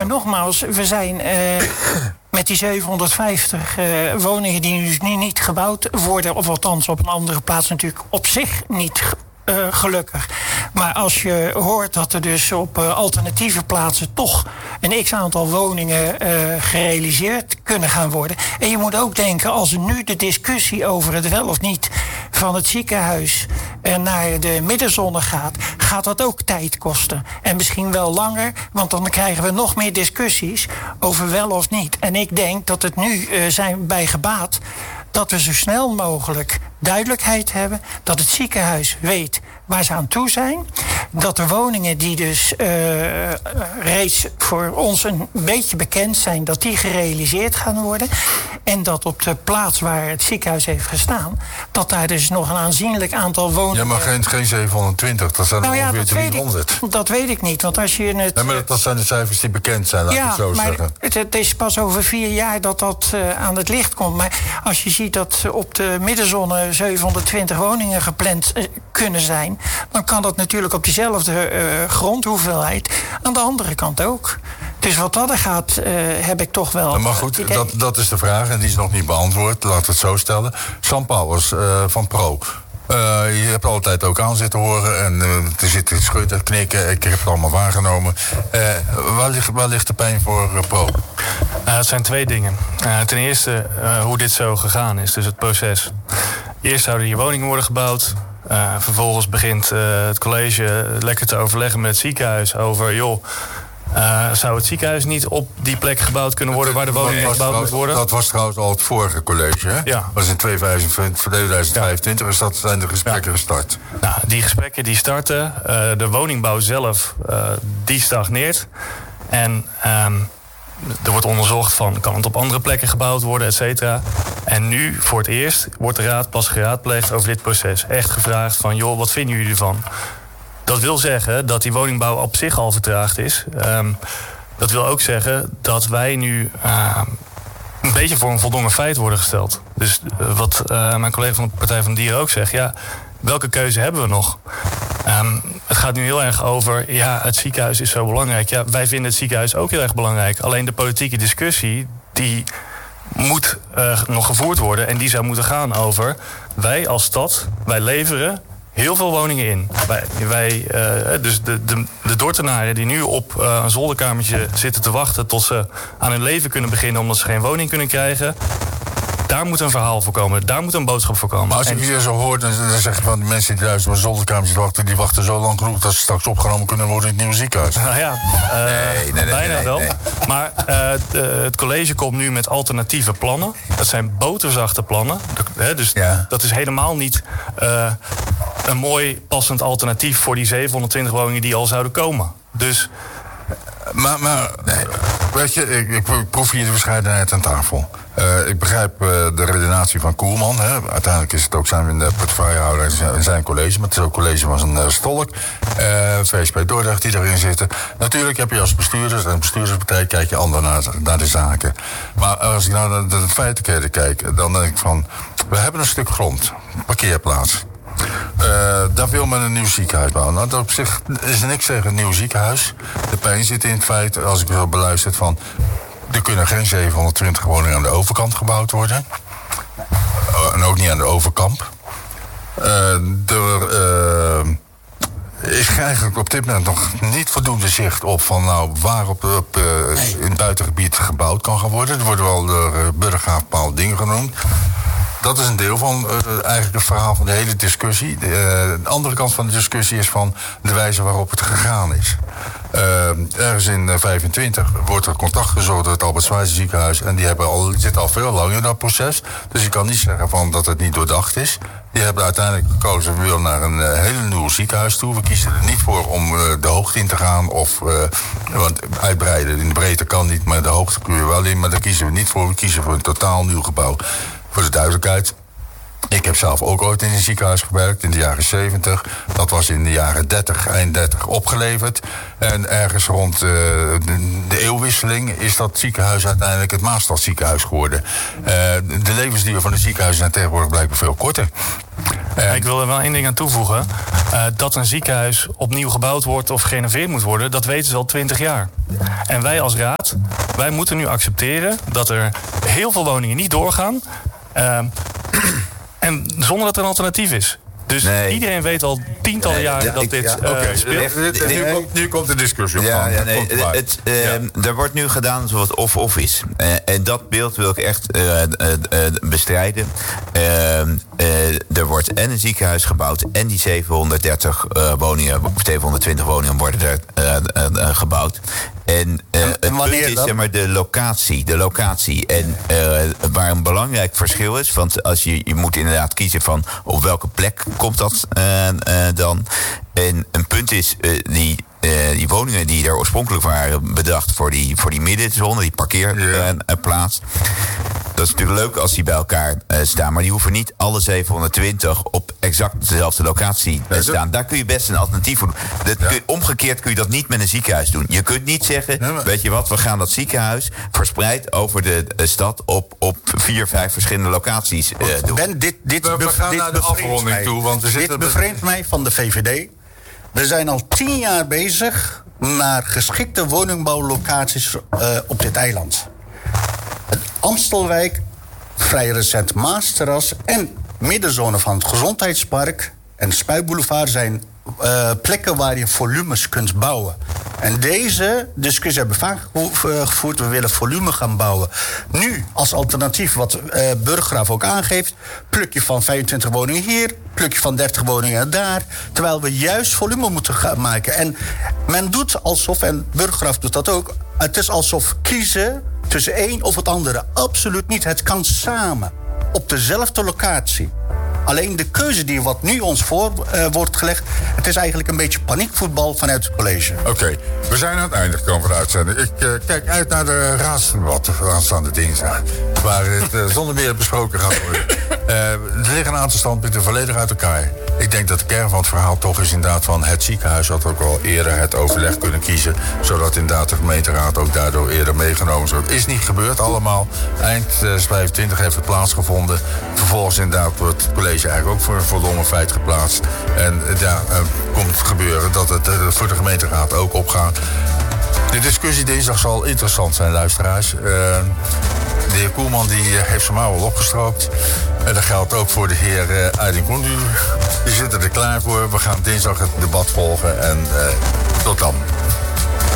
nogmaals, we zijn met die 750 woningen die nu niet gebouwd worden, of althans op een andere plaats natuurlijk op zich niet gelukkig. Maar als je hoort dat er dus op alternatieve plaatsen toch een x-aantal woningen gerealiseerd kunnen gaan worden. En je moet ook denken, als nu de discussie over het wel of niet van het ziekenhuis naar de middenzone gaat dat ook tijd kosten. En misschien wel langer, want dan krijgen we nog meer discussies over wel of niet. En ik denk dat het nu zijn bij gebaat dat we zo snel mogelijk duidelijkheid hebben, dat het ziekenhuis weet waar ze aan toe zijn, dat de woningen die dus reeds voor ons een beetje bekend zijn, dat die gerealiseerd gaan worden, en dat op de plaats waar het ziekenhuis heeft gestaan, dat daar dus nog een aanzienlijk aantal woningen... Ja, maar geen 720, dat zijn ongeveer 300. Dat weet ik niet, want als je het... Nee, maar dat zijn de cijfers die bekend zijn, laat ik het zo zeggen. Het is pas over 4 jaar dat aan het licht komt. Maar als je ziet dat op de middenzone 720 woningen gepland kunnen zijn, dan kan dat natuurlijk op diezelfde grondhoeveelheid aan de andere kant ook. Dus wat dat er gaat, heb ik toch wel... Maar goed, dat is de vraag en die is nog niet beantwoord. Laten we het zo stellen. Sam Powers van Pro. Je hebt altijd ook aan zitten horen en er zit schudden, knikken. Ik heb het allemaal waargenomen. Waar ligt de pijn voor Pro? Het zijn 2 dingen. Ten eerste hoe dit zo gegaan is, dus het proces. Eerst zouden hier woningen worden gebouwd. Vervolgens begint het college lekker te overleggen met het ziekenhuis over... zou het ziekenhuis niet op die plek gebouwd kunnen worden waar de woning gebouwd moet worden? Dat was trouwens al het vorige college, hè? Ja. Dat was in 2025, ja. Zijn de gesprekken gestart. Nou, die gesprekken die starten. De woningbouw zelf, die stagneert. En er wordt onderzocht van, kan het op andere plekken gebouwd worden, et cetera. En nu, voor het eerst, wordt de raad pas geraadpleegd over dit proces. Echt gevraagd van, joh, wat vinden jullie ervan? Dat wil zeggen dat die woningbouw op zich al vertraagd is. Dat wil ook zeggen dat wij nu een beetje voor een voldongen feit worden gesteld. Dus wat mijn collega van de Partij van de Dieren ook zegt, ja, welke keuze hebben we nog? Het gaat nu heel erg over, ja, het ziekenhuis is zo belangrijk. Ja, wij vinden het ziekenhuis ook heel erg belangrijk. Alleen de politieke discussie, die moet nog gevoerd worden. En die zou moeten gaan over, wij als stad, wij leveren heel veel woningen in. Dus de Dordtenaren die nu op een zolderkamertje zitten te wachten tot ze aan hun leven kunnen beginnen omdat ze geen woning kunnen krijgen, daar moet een verhaal voor komen. Daar moet een boodschap voor komen. Maar als ik hier zo hoor, dan zeg je van de mensen die thuis op een zolderkamertje wachten, die wachten zo lang genoeg dat ze straks opgenomen kunnen worden in het nieuwe ziekenhuis. Nou ja, bijna wel. Maar het college komt nu met alternatieve plannen. Dat zijn boterzachte plannen. Dus dat is helemaal niet een mooi passend alternatief voor die 720 woningen die al zouden komen. Dus... Maar weet je, ik proef hier de bescheidenheid aan tafel. Ik begrijp de redenatie van Koelman. Hè. Uiteindelijk is het ook zijn portefeuillehouder in zijn college, maar het is ook college van zijn stolk. VSP Dordrecht die erin zitten. Natuurlijk heb je als bestuurders en bestuurderspartij kijk je anders naar de zaken. Maar als ik nou naar de feitelijkheden kijk, dan denk ik van, we hebben een stuk grond, parkeerplaats. Daar wil men een nieuw ziekenhuis bouwen. Nou, op zich is er niks tegen een nieuw ziekenhuis. De pijn zit in het feit, als ik zo beluister, van er kunnen geen 720 woningen aan de overkant gebouwd worden. En ook niet aan de overkamp. Is eigenlijk op dit moment nog niet voldoende zicht op van nou waar in het buitengebied gebouwd kan gaan worden. Er worden wel door Burgergraaf bepaalde dingen genoemd. Dat is een deel van eigenlijk het verhaal van de hele discussie. De andere kant van de discussie is van de wijze waarop het gegaan is. Ergens in 25 wordt er contact gezocht door het Albert Schweitzer ziekenhuis. En die zitten al veel langer in dat proces. Dus je kan niet zeggen van dat het niet doordacht is. Die hebben uiteindelijk gekozen, we willen naar een hele nieuw ziekenhuis toe. We kiezen er niet voor om de hoogte in te gaan. Want uitbreiden in de breedte kan niet, maar de hoogte kun je wel in. Maar daar kiezen we niet voor. We kiezen voor een totaal nieuw gebouw. Voor de duidelijkheid. Ik heb zelf ook ooit in een ziekenhuis gewerkt in de jaren 70. Dat was in de jaren 30, eind 30 opgeleverd. En ergens rond de eeuwwisseling is dat ziekenhuis uiteindelijk het Maasstadziekenhuis geworden. De levensduur van de ziekenhuizen zijn tegenwoordig blijkbaar veel korter. Ik wil er wel 1 ding aan toevoegen. Dat een ziekenhuis opnieuw gebouwd wordt of gerenoveerd moet worden, dat weten ze al 20 jaar. En wij als raad, wij moeten nu accepteren dat er heel veel woningen niet doorgaan. En zonder dat er een alternatief is. Dus iedereen weet al tientallen jaren dat dit speelt. Nu komt de discussie op gang. Er wordt nu gedaan alsof het of-of is. En dat beeld wil ik echt bestrijden. Er wordt en een ziekenhuis gebouwd en die 730 woningen, of 720 woningen worden er gebouwd. En het punt is zeg maar de locatie. En waar een belangrijk verschil is, want als je moet inderdaad kiezen van op welke plek komt dat dan. En een punt is die woningen die er oorspronkelijk waren bedacht voor die middenzone, die parkeerplaats. Dat is natuurlijk leuk als die bij elkaar staan. Maar die hoeven niet alle 720 op exact dezelfde locatie staan. Daar kun je best een alternatief voor doen. Omgekeerd kun je dat niet met een ziekenhuis doen. Je kunt niet zeggen, weet je wat, we gaan dat ziekenhuis verspreid over de stad op 4, 5 verschillende locaties doen. Ben, dit bevreemdt mij van de VVD. We zijn al 10 jaar bezig naar geschikte woningbouwlocaties op dit eiland. Het Amstelwijk, vrij recent Maasterras en middenzone van het Gezondheidspark en Spuitboulevard zijn plekken waar je volumes kunt bouwen. En deze discussie hebben we vaak gevoerd. We willen volume gaan bouwen. Nu, als alternatief, wat Burggraaf ook aangeeft, pluk je van 25 woningen hier, pluk je van 30 woningen daar, terwijl we juist volume moeten gaan maken. En men doet alsof, en Burggraaf doet dat ook, het is alsof kiezen tussen een of het andere. Absoluut niet. Het kan samen. Op dezelfde locatie. Alleen de keuze die wat nu ons voor wordt gelegd, het is eigenlijk een beetje paniekvoetbal vanuit het college. Oké, we zijn aan het einde gekomen van de uitzending. Ik kijk uit naar de raadsdebat aanstaande dinsdag, waar het zonder meer besproken gaat worden. Er liggen een aantal standpunten volledig uit elkaar. Ik denk dat de kern van het verhaal toch is inderdaad van het ziekenhuis had ook al eerder het overleg kunnen kiezen, zodat inderdaad de gemeenteraad ook daardoor eerder meegenomen wordt. Is niet gebeurd allemaal. Eind 25 heeft het plaatsgevonden. Vervolgens inderdaad wordt het college eigenlijk ook voor een voldongen feit geplaatst. En komt het gebeuren dat het voor de gemeenteraad ook opgaat. De discussie dinsdag zal interessant zijn, luisteraars. De heer Koelman die heeft zijn mouw al opgestroopt. En dat geldt ook voor de heer Aydin Koendu. Die zitten er klaar voor. We gaan dinsdag het debat volgen en tot dan.